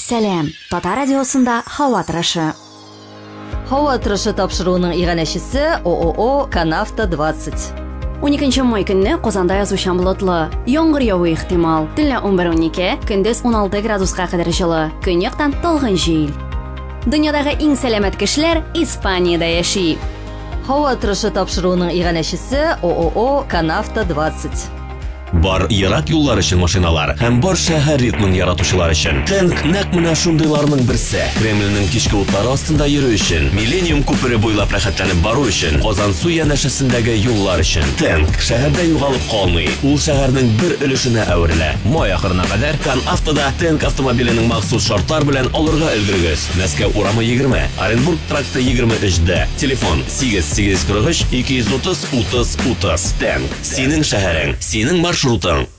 Сәлем, Татар радиосында һава тырышы. Һава тырышы тапшыруының иганәчесе ООО «Канавто 20». 12 май көнне Казанда язучан болытлы. Яңгыр явуы ихтимал. Төнлә 11-12, көндез 16 градуска кадәр җылы. Көньяктан талгын җил. Дөньядагы иң сәламәт кешеләр Испаниядә яши. Һава тырышы тапшыруының иганәчесе ООО «Канавто 20». Бар ерак юллар өчен машиналар һәм бар шәһәр ритмын яратучылар өчен. Тәнк нәкъ менә шундыйларның берсе. Кремльнең кичке утлары астында йөрү өчен, Миллениум күпере буйлап рәхәтләнеп бару өчен, Казан су янәшәсендәге юллар өчен. Тәнк шәһәрдә югалып калмый. Ул шәһәрнең бер өлешенә әверелә. Май ахырына кадәр Канавтода Тәнк автомобиленең махсус шартлар белән алырга өлгерегез. Мәскәү урамы 20, Оренбург тракты 23-дә. Телефон 8843 230 30 30. Тәнк. Синең шәһәрең, синең маршрутың.